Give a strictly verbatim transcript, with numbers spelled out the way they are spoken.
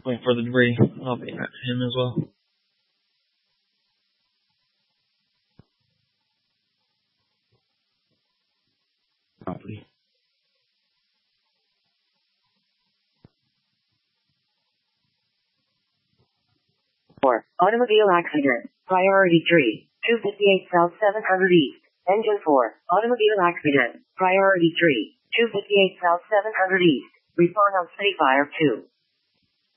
Waiting for the debris. I'll be at him as well. Property. four. Automobile accident. Priority three. two fifty-eight South seven hundred East. Engine four. Automobile accident. Priority three. two fifty-eight South seven hundred East. Respond on City Fire two.